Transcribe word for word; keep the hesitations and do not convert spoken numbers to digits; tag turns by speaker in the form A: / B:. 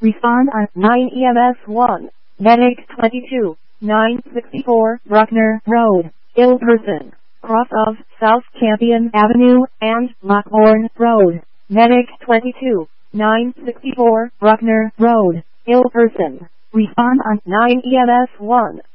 A: Respond on nine E M S one. Medic twenty-two, nine sixty-four Bruckner Road, ill person, cross of South Campion Avenue and Lockbourne Road. Medic twenty-two, nine sixty-four Bruckner Road, ill person. Respond on nine E M S one.